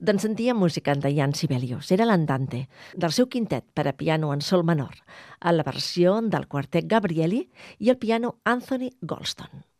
Doncs sentia música de Ian Sibelius, era l'Andante, del seu quintet per a piano en sol menor, a la versió del quartet Gabrieli i el piano Anthony Goldstone.